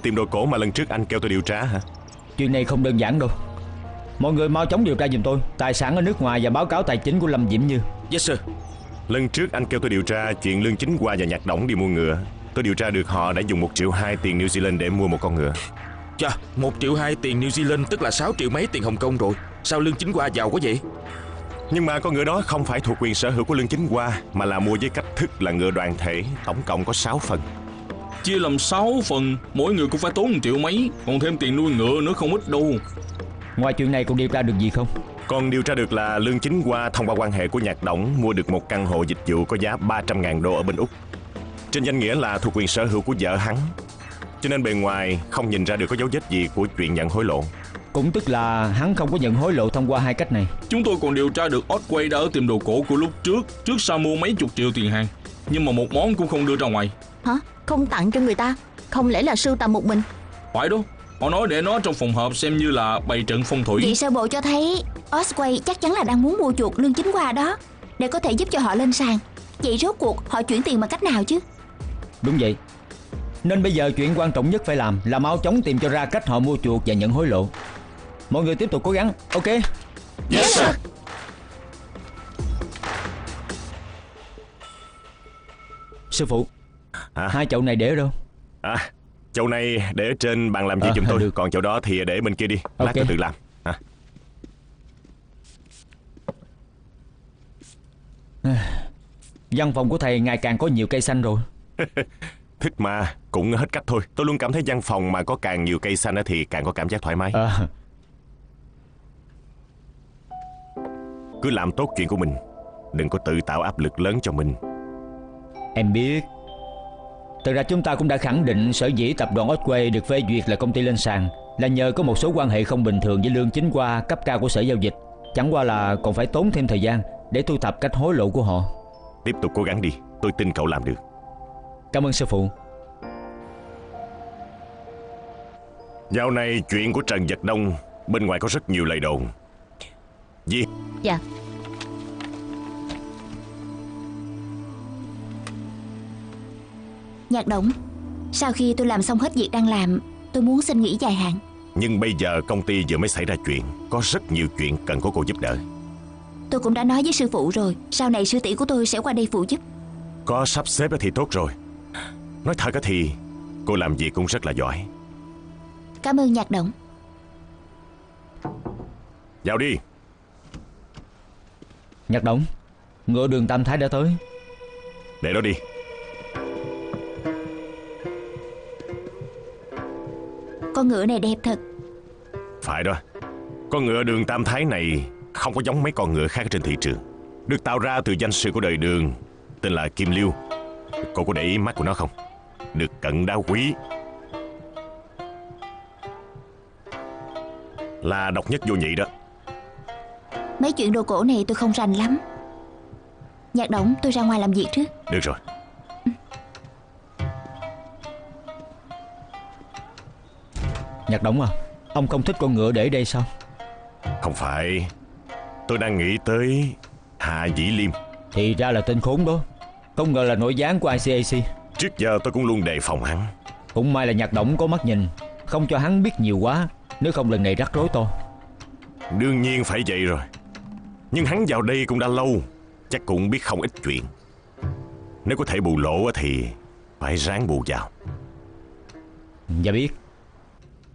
tiệm đồ cổ mà lần trước anh kêu tôi điều tra hả? Chuyện này không đơn giản đâu. Mọi người mau chóng điều tra giùm tôi tài sản ở nước ngoài và báo cáo tài chính của Lâm Diễm Như. Yes sir. Lần trước anh kêu tôi điều tra chuyện Lương Chính Hoa và Nhạc Đổng đi mua ngựa. Tôi điều tra được họ đã dùng 1,2 triệu tiền New Zealand để mua một con ngựa. Chà, 1,2 triệu tiền New Zealand tức là 6 triệu mấy tiền Hồng Kông rồi. Sao Lương Chính Hoa giàu quá vậy? Nhưng mà con ngựa đó không phải thuộc quyền sở hữu của Lương Chính Hoa, mà là mua với cách thức là ngựa đoàn thể. Tổng cộng có 6 phần. Chia làm 6 phần, mỗi người cũng phải tốn 1 triệu mấy. Còn thêm tiền nuôi ngựa nữa không ít đâu. Ngoài chuyện này còn điều tra được gì không? Còn điều tra được là Lương Chính Hoa thông qua quan hệ của Nhạc Đổng mua được một căn hộ dịch vụ có giá 300.000 đô ở bên Úc. Trên danh nghĩa là thuộc quyền sở hữu của vợ hắn, cho nên bề ngoài không nhìn ra được có dấu vết gì của chuyện nhận hối lộ. Cũng tức là hắn không có nhận hối lộ thông qua hai cách này. Chúng tôi còn điều tra được Otway đã ở tiệm đồ cổ của lúc trước sau mua mấy chục triệu tiền hàng, nhưng mà một món cũng không đưa ra ngoài. Hả? Không tặng cho người ta? Không lẽ là sưu tầm một mình? Phải đó, họ nói để nó trong phòng họp xem như là bày trận phong thủy. Vậy sơ bộ cho thấy Otway chắc chắn là đang muốn mua chuộc Lương Chính Hoa đó, để có thể giúp cho họ lên sàn. Vậy rốt cuộc họ chuyển tiền bằng cách nào chứ? Đúng vậy. Nên bây giờ chuyện quan trọng nhất phải làm là mau chóng tìm cho ra cách họ mua chuộc và nhận hối lộ. Mọi người tiếp tục cố gắng, ok? Yes sir. Sư phụ, Hả? 2 chậu này để ở đâu? Chậu này để ở trên bàn làm việc giùm tôi. Được. Còn chậu đó thì để bên kia đi. Lát Ok. tôi tự làm. Văn phòng của thầy ngày càng có nhiều cây xanh rồi. Thích mà, cũng hết cách thôi. Tôi luôn cảm thấy văn phòng mà có càng nhiều cây xanh thì càng có cảm giác thoải mái. Cứ làm tốt chuyện của mình, đừng có tự tạo áp lực lớn cho mình. Em biết. Thực ra chúng ta cũng đã khẳng định sở dĩ tập đoàn Otway được phê duyệt là công ty lên sàn là nhờ có một số quan hệ không bình thường với Lương Chính Hoa, cấp cao của sở giao dịch. Chẳng qua là còn phải tốn thêm thời gian để thu thập cách hối lộ của họ. Tiếp tục cố gắng đi, tôi tin cậu làm được. Cảm ơn sư phụ. Dạo này chuyện của Trần Vật Đông bên ngoài có rất nhiều lời đồn. Gì? Dạ. Nhạc Đổng, sau khi tôi làm xong hết việc đang làm, tôi muốn xin nghỉ dài hạn. Nhưng bây giờ công ty vừa mới xảy ra chuyện, có rất nhiều chuyện cần có cô giúp đỡ. Tôi cũng đã nói với sư phụ rồi, sau này sư tỷ của tôi sẽ qua đây phụ giúp. Có sắp xếp thì tốt rồi. Nói thật thì cô làm việc cũng rất là giỏi. Cảm ơn Nhạc Đổng. Vào đi. Nhạc Đổng, ngựa đường Tam Thái đã tới. Để đó đi. Con ngựa này đẹp thật. Phải đó. Con ngựa đường Tam Thái này không có giống mấy con ngựa khác trên thị trường. Được tạo ra từ danh sư của đời Đường, tên là Kim Liêu. Cô có để ý mắt của nó không? Được cận đá quý, là độc nhất vô nhị đó. Mấy chuyện đồ cổ này tôi không rành lắm. Nhạc Đổng, tôi ra ngoài làm việc trước. Được rồi. Nhạc Đổng à, ông không thích con ngựa để đây sao? Không phải. Tôi đang nghĩ tới Hạ Dĩ Liêm. Thì ra là tên khốn đó. Không ngờ là nội gián của ICAC. Trước giờ tôi cũng luôn đề phòng hắn. Cũng may là Nhạc Đổng có mắt nhìn, không cho hắn biết nhiều quá, nếu không lần này rắc rối to. Đương nhiên phải vậy rồi. Nhưng hắn vào đây cũng đã lâu, chắc cũng biết không ít chuyện. Nếu có thể bù lỗ thì phải ráng bù vào. Dạ biết.